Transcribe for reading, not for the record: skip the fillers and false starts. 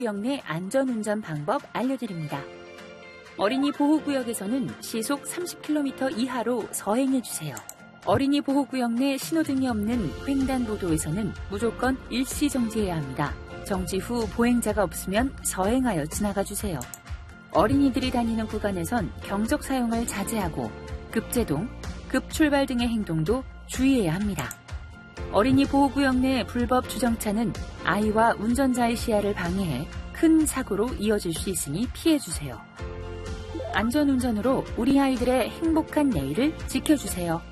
구역 내 안전운전 방법 알려드립니다. 어린이 보호구역에서는 시속 30km 이하로 서행해주세요. 어린이 보호구역 내 신호등이 없는 횡단보도에서는 무조건 일시 정지해야 합니다. 정지 후 보행자가 없으면 서행하여 지나가주세요. 어린이들이 다니는 구간에선 경적 사용을 자제하고 급제동, 급출발 등의 행동도 주의해야 합니다. 어린이 보호구역 내 불법 주정차는 아이와 운전자의 시야를 방해해 큰 사고로 이어질 수 있으니 피해주세요. 안전운전으로 우리 아이들의 행복한 내일을 지켜주세요.